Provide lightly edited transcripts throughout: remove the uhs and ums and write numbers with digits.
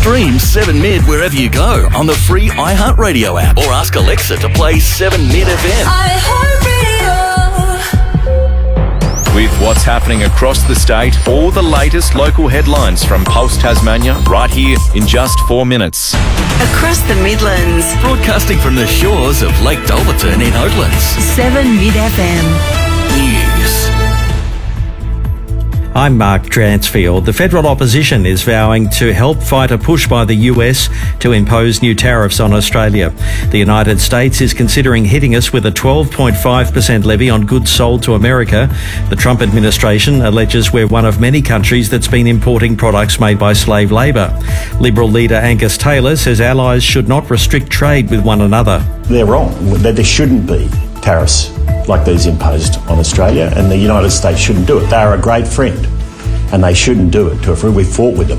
Stream 7 Mid wherever you go on the free iHeartRadio app or ask Alexa to play 7 Mid FM. With what's happening across the state, all the latest local headlines from Pulse Tasmania right here in just 4 minutes. Across the Midlands. Broadcasting from the shores of Lake Dolberton in Oatlands. 7 Mid FM. News. I'm Mark Dransfield. The federal opposition is vowing to help fight a push by the US to impose new tariffs on Australia. The United States is considering hitting us with a 12.5% levy on goods sold to America. The Trump administration alleges we're one of many countries that's been importing products made by slave labour. Liberal leader Angus Taylor says allies should not restrict trade with one another. They're wrong. There shouldn't be tariffs like these imposed on Australia, and the United States shouldn't do it. They are a great friend, and they shouldn't do it to a friend. We fought with them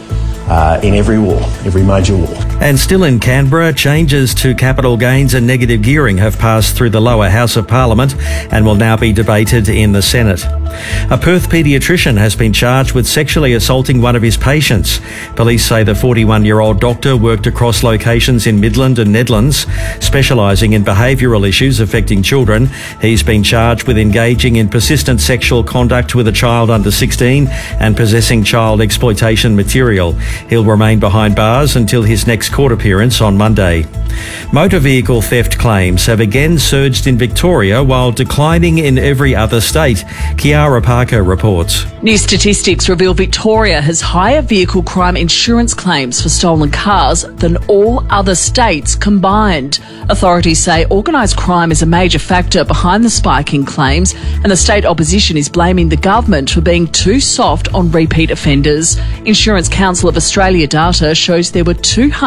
in every war, every major war. And still in Canberra, changes to capital gains and negative gearing have passed through the lower house of Parliament and will now be debated in the Senate. A Perth paediatrician has been charged with sexually assaulting one of his patients. Police say the 41-year-old doctor worked across locations in Midland and Nedlands, specialising in behavioural issues affecting children. He's been charged with engaging in persistent sexual conduct with a child under 16 and possessing child exploitation material. He'll remain behind bars until his next court appearance on Monday. Motor vehicle theft claims have again surged in Victoria while declining in every other state. Kiara Parker reports. New statistics reveal Victoria has higher vehicle crime insurance claims for stolen cars than all other states combined. Authorities say organised crime is a major factor behind the spike in claims, and the state opposition is blaming the government for being too soft on repeat offenders. Insurance Council of Australia data shows there were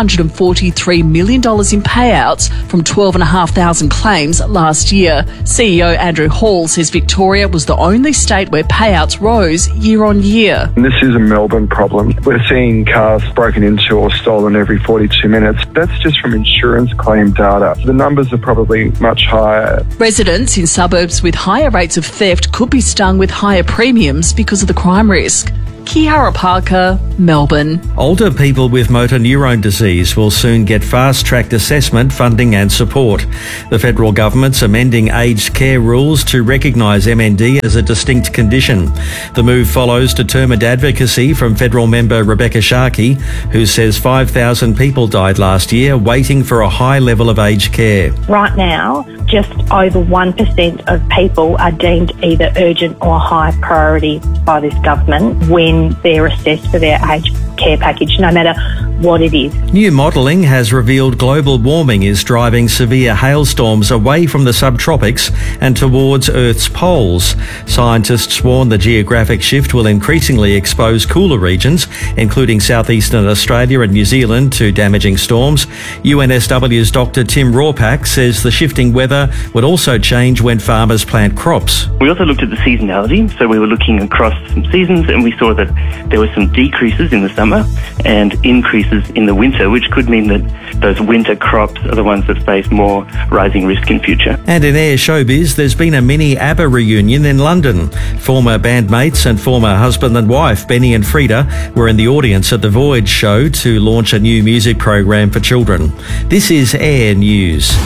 $243 million in payouts from 12,500 claims last year. CEO Andrew Hall says Victoria was the only state where payouts rose year on year. This is a Melbourne problem. We're seeing cars broken into or stolen every 42 minutes. That's just from insurance claim data. The numbers are probably much higher. Residents in suburbs with higher rates of theft could be stung with higher premiums because of the crime risk. Kiara Parker, Melbourne. Older people with motor neurone disease will soon get fast-tracked assessment, funding and support. The federal government's amending aged care rules to recognise MND as a distinct condition. The move follows determined advocacy from federal member Rebecca Sharkey, who says 5,000 people died last year waiting for a high level of aged care. Right now, just over 1% of people are deemed either urgent or high priority by this government when they're assessed for their aged care package, no matter what it is. New modelling has revealed global warming is driving severe hailstorms away from the subtropics and towards Earth's poles. Scientists warn the geographic shift will increasingly expose cooler regions, including southeastern Australia and New Zealand, to damaging storms. UNSW's Dr. Tim Rawpack says the shifting weather would also change when farmers plant crops. We also looked at the seasonality, so we were looking across some seasons and we saw that there were some decreases in the summer and increases in the winter, which could mean that those winter crops are the ones that face more rising risk in future. And in Air Showbiz, there's been a mini ABBA reunion in London. Former bandmates and former husband and wife, Benny and Frida, were in the audience at the Voyage show to launch a new music program for children. This is Air News.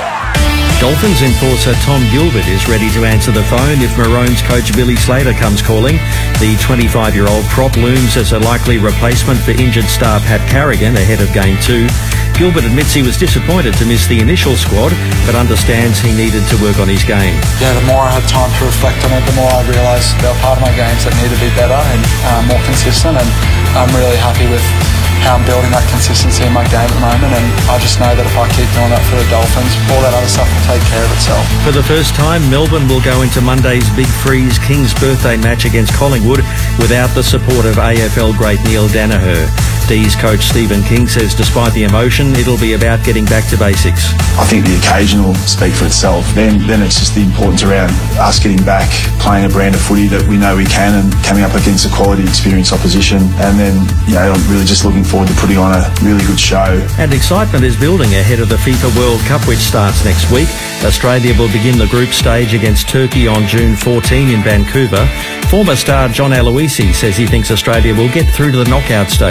Dolphins enforcer Tom Gilbert is ready to answer the phone if Maroons coach Billy Slater comes calling. The 25-year-old prop looms as a likely replacement for injured star Pat Carrigan ahead of Game 2. Gilbert admits he was disappointed to miss the initial squad, but understands he needed to work on his game. Yeah, the more I had time to reflect on it, the more I realised there were part of my games that need to be better and more consistent, and I'm really happy with how I'm building that consistency in my game at the moment, and I just know that if I keep doing that for the Dolphins, all that other stuff will take care of itself. For the first time, Melbourne will go into Monday's Big Freeze King's birthday match against Collingwood without the support of AFL great Neil Danaher. D's coach Stephen King says despite the emotion, it'll be about getting back to basics. I think the occasion will speak for itself. Then it's just the importance around us getting back, playing a brand of footy that we know we can, and coming up against a quality, experienced opposition. And then, I'm really just looking forward to putting on a really good show. And excitement is building ahead of the FIFA World Cup, which starts next week. Australia will begin the group stage against Turkey on June 14 in Vancouver. Former star John Aloisi says he thinks Australia will get through to the knockout stages.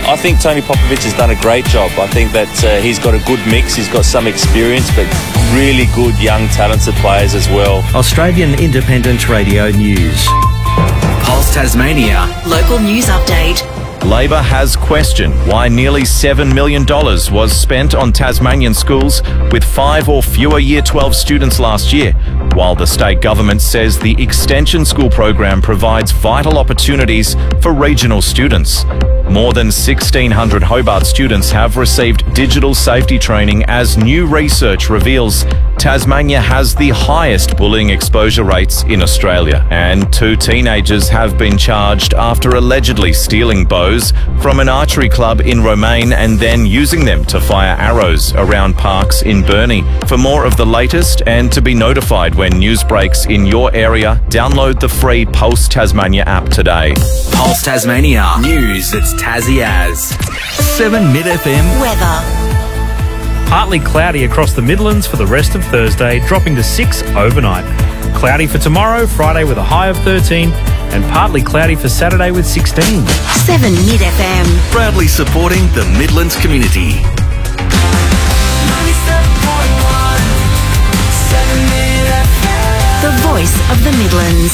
I think Tony Popovich has done a great job. I think that he's got a good mix. He's got some experience, but really good young talented players as well. Australian Independent Radio News. Pulse Tasmania. Local news update. Labor has questioned why nearly $7 million was spent on Tasmanian schools with 5 or fewer Year 12 students last year, while the state government says the Extension School program provides vital opportunities for regional students. More than 1,600 Hobart students have received digital safety training as new research reveals Tasmania has the highest bullying exposure rates in Australia, and 2 teenagers have been charged after allegedly stealing bows from an archery club in Romaine and then using them to fire arrows around parks in Burnie. For more of the latest and to be notified when news breaks in your area, download the free Pulse Tasmania app today. Pulse Tasmania. News that's Tassie as. 7 Mid FM. Weather. Partly cloudy across the Midlands for the rest of Thursday, dropping to 6 overnight. Cloudy for tomorrow, Friday with a high of 13, and partly cloudy for Saturday with 16. 7 Mid FM. Proudly supporting the Midlands community. The voice of the Midlands.